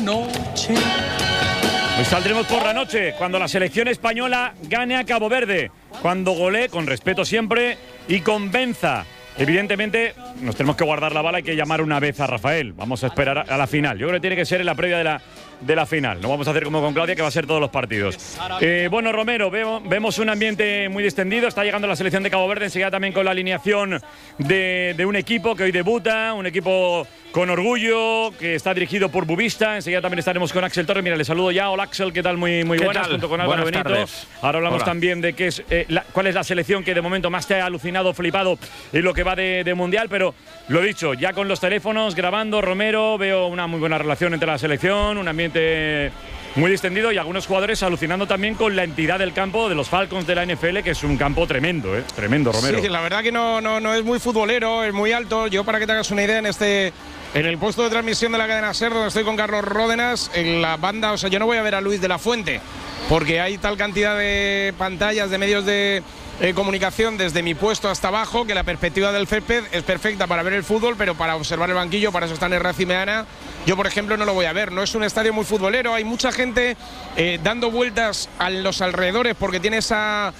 Hoy saldremos por la noche cuando la selección española gane a Cabo Verde, cuando golee, con respeto siempre, y convenza. Evidentemente, nos tenemos que guardar la bala, hay que llamar una vez a Rafael. Vamos a esperar a la final. Yo creo que tiene que ser en la previa de la final. No vamos a hacer como con Claudia, que va a ser todos los partidos. Bueno, Romero, vemos un ambiente muy distendido. Está llegando la selección de Cabo Verde, enseguida también con la alineación de un equipo que hoy debuta, un equipo con orgullo, que está dirigido por Bubista. Enseguida también estaremos con Axel Torres. Mira, le saludo ya. Hola, Axel, ¿qué tal? Muy buenas, junto con Álvaro Benito. Tardes. Ahora hablamos también de qué es, cuál es la selección que de momento más te ha alucinado, flipado en lo que va de Mundial. Pero lo dicho, ya con los teléfonos, grabando, Romero, veo una muy buena relación entre la selección, un ambiente muy distendido y algunos jugadores alucinando también con la entidad del campo de los Falcons de la NFL, que es un campo tremendo, tremendo, Romero. Sí, la verdad que no es muy futbolero, es muy alto. Yo, para que te hagas una idea, en el puesto de transmisión de la cadena SER, donde estoy con Carlos Ródenas, en la banda, o sea, yo no voy a ver a Luis de la Fuente, porque hay tal cantidad de pantallas, de medios de comunicación desde mi puesto hasta abajo, que la perspectiva del césped es perfecta para ver el fútbol, pero para observar el banquillo, para eso está en el Racing Meana, yo, por ejemplo, no lo voy a ver. No es un estadio muy futbolero, hay mucha gente dando vueltas a los alrededores, porque tiene esa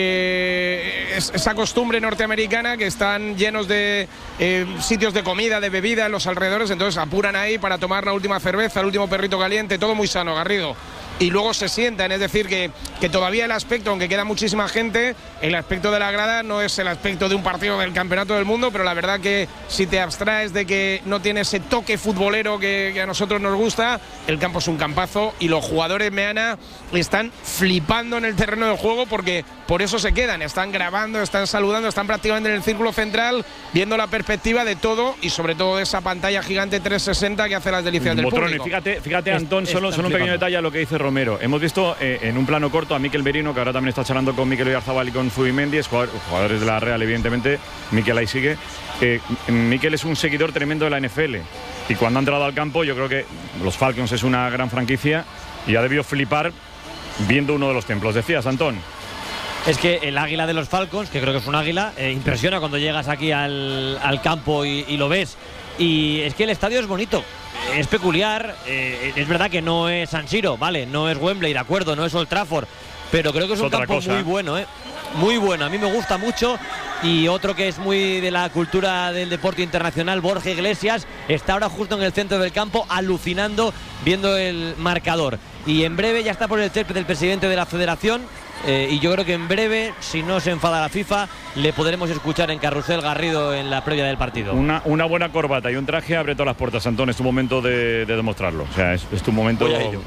costumbre norteamericana, que están llenos de sitios de comida, de bebida en los alrededores, entonces apuran ahí para tomar la última cerveza, el último perrito caliente, todo muy sano, Garrido. Y luego se sientan, es decir, que todavía el aspecto, aunque queda muchísima gente, el aspecto de la grada no es el aspecto de un partido del Campeonato del Mundo, pero la verdad que si te abstraes de que no tiene ese toque futbolero que a nosotros nos gusta, el campo es un campazo y los jugadores Meana están flipando en el terreno del juego, porque por eso se quedan, están grabando, están saludando, están prácticamente en el círculo central, viendo la perspectiva de todo y sobre todo de esa pantalla gigante 360 que hace las delicias del público. Fíjate, Antón, solo un pequeño detalle a lo que dice Romero. Hemos visto en un plano corto a Mikel Merino, que ahora también está charlando con Mikel Oyarzabal y con Zubimendi, jugadores de la Real, evidentemente. Mikel ahí sigue. Mikel es un seguidor tremendo de la NFL y cuando ha entrado al campo, yo creo que los Falcons es una gran franquicia y ha debido flipar viendo uno de los templos. Decías, Antón. Es que el águila de los Falcons, que creo que es un águila, impresiona cuando llegas aquí al campo y lo ves. Y es que el estadio es bonito, es peculiar, es verdad que no es San Siro, vale, no es Wembley, de acuerdo, no es Old Trafford, pero creo que es un campo muy bueno, muy bueno, a mí me gusta mucho. Y otro que es muy de la cultura del deporte internacional, Borja Iglesias, está ahora justo en el centro del campo alucinando viendo el marcador. Y en breve ya está por el césped del presidente de la federación. Y yo creo que en breve, si no se enfada la FIFA, le podremos escuchar en Carrusel Garrido en la previa del partido. Una buena corbata y un traje abre todas las puertas, Antón. Es tu momento de demostrarlo. O sea, es tu momento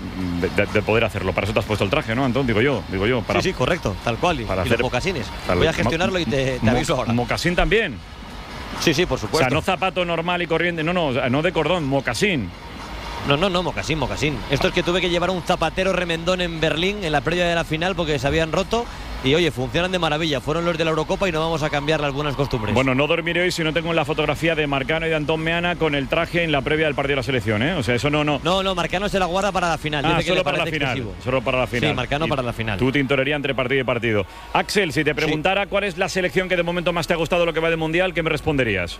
de poder hacerlo. Para eso te has puesto el traje, ¿no, Antón? Digo yo. Sí, correcto, tal cual. Para hacer los mocasines. Voy a gestionarlo y te aviso ahora. ¿Mocasín también? Sí, por supuesto. O sea, no zapato normal y corriente. No de cordón, mocasín. No, mocasín. Esto es que tuve que llevar un zapatero remendón en Berlín en la previa de la final porque se habían roto y oye, funcionan de maravilla. Fueron los de la Eurocopa y no vamos a cambiar las buenas costumbres. Bueno, no dormiré hoy si no tengo la fotografía de Marcano y de Antón Meana con el traje en la previa del partido de la selección, ¿eh? O sea, eso no. No, Marcano se la guarda para la final. Solo para la final. Solo para la final. Sí, Marcano para la final. Tu tintorería entre partido y partido. Axel, si te preguntara cuál es la selección que de momento más te ha gustado lo que va de Mundial, ¿qué me responderías?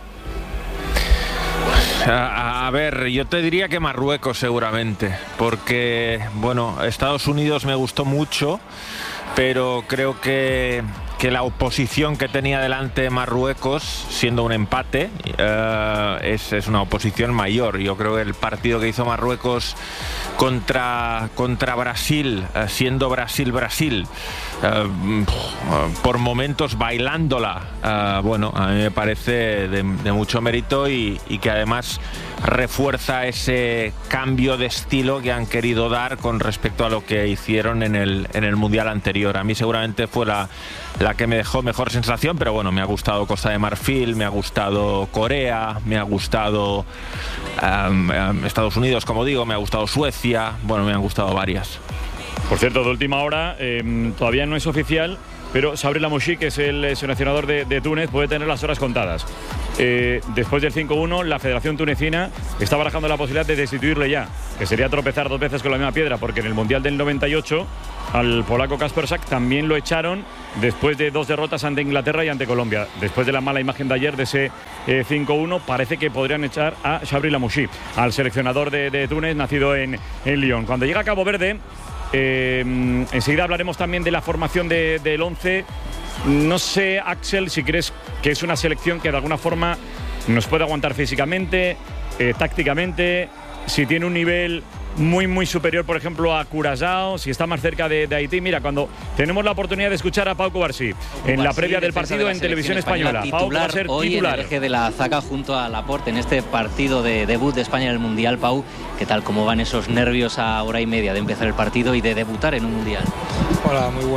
A ver, yo te diría que Marruecos seguramente, porque, bueno, Estados Unidos me gustó mucho, pero creo que la oposición que tenía delante Marruecos, siendo un empate, es una oposición mayor. Yo creo que el partido que hizo Marruecos contra Brasil, siendo Brasil, por momentos bailándola, bueno, a mí me parece de mucho mérito y que además refuerza ese cambio de estilo que han querido dar con respecto a lo que hicieron en el Mundial anterior. A mí seguramente fue la que me dejó mejor sensación, pero bueno, me ha gustado Costa de Marfil, me ha gustado Corea, me ha gustado Estados Unidos, como digo, me ha gustado Suecia, bueno, me han gustado varias. Por cierto, de última hora, todavía no es oficial, pero Sabri Lamouchi, que es el seleccionador de Túnez, puede tener las horas contadas. después del 5-1, la Federación Tunecina está barajando la posibilidad de destituirle ya, que sería tropezar 2 veces con la misma piedra, porque en el Mundial del 98 al polaco Kasperczak también lo echaron después de 2 derrotas ante Inglaterra y ante Colombia. Después de la mala imagen de ayer de ese 5-1, parece que podrían echar a Sabri Lamouchi, al seleccionador de Túnez, nacido en Lyon. Cuando llega a Cabo Verde, enseguida hablaremos también de la formación del 11. No sé, Axel, si crees que es una selección que de alguna forma nos puede aguantar físicamente, tácticamente, si tiene un nivel muy superior, por ejemplo, a Curazao, si está más cerca de Haití. Mira, cuando tenemos la oportunidad de escuchar a Pau Cubarsí en la previa del partido en Televisión Española. Pau va a ser hoy titular en el eje de la zaga junto a Laporte en este partido de debut de España en el Mundial. Pau, ¿qué tal? ¿Cómo van esos nervios a hora y media de empezar el partido y de debutar en un Mundial? Hola, muy buenas.